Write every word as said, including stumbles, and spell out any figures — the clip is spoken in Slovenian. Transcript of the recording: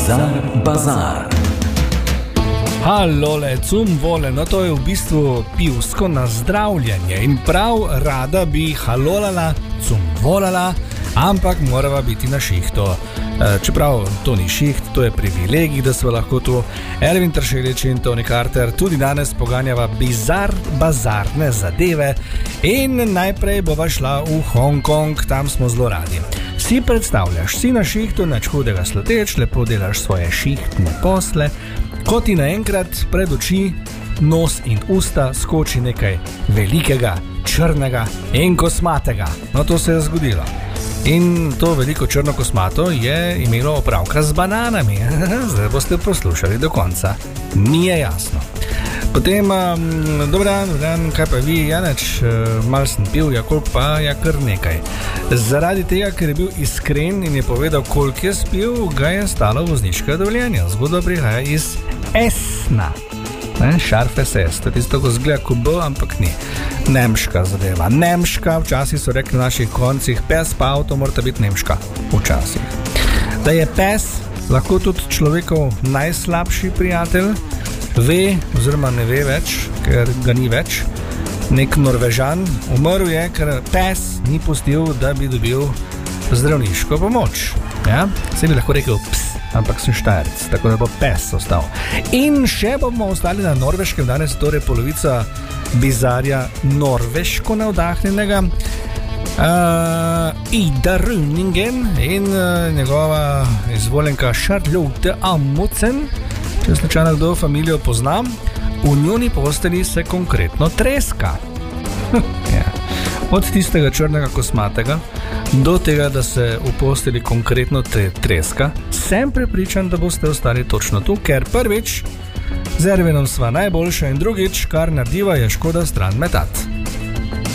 Bizar Bazar. Halole, cum vole, no to je v bistvu pivsko nazdravljanje in prav rada bi halolala, cum volala, ampak morava biti na šihtu. E, čeprav to ni šiht, to je privilegij, da smo lahko tu. Ervin Tršelič in Tony Carter tudi danes poganjava bizar bazarne zadeve in najprej bova šla v Hongkong, tam smo zelo radi. Si predstavljaš, si na šihtu, nič hudega sluteč, lepo delaš svoje šihtne posle, ko ti naenkrat pred oči, nos in usta skoči nekaj velikega, črnega in kosmatega. No, to se je zgodilo. In to veliko črno kosmato je imelo opravka z bananami. Zdaj boste poslušali do konca. Mi je jasno. Potem, um, dober dan, dober dan, kaj pa vi, Janeč, uh, mal sem pil, ja koliko pa, ja kar nekaj. Zaradi tega, ker je bil iskren in je povedal, koliko je spil, ga je stalo vozniško dovoljenje. Zgodba prihaja iz Esna. Ne, Šarf es es, to je tisto, ko zgleda kot B, ampak ni. Nemška zadeva. Nemška, včasih so rekli na naših koncih, pes pa avto morata biti nemška. Včasih. Da je pes lahko tudi človekov najslabši prijatelj, ve, oziroma ne ve več, ker ga ni več. Nek Norvežan umrl je, ker pes ni pustil, da bi dobil zdravniško pomoč. Ja? Se bi lahko rekel ps, ampak sem Štajerec, tako da bo pes ostal. In še bomo ostali na Norveškem, danes torej polovica bizarja norveško navdahnjenega. Uh, Ida Runingen in uh, njegova izvoljenka Charlotte Amundsen, če slučajno kdo familijo poznam, v njuni posteli se konkretno treska. Ja. Od tistega črnega kosmatega do tega, da se v posteli konkretno treska, sem prepričan, da boste ostali točno tu, ker prvič z Ervinom sva najboljša in drugič, kar narediva, je škoda stran metat.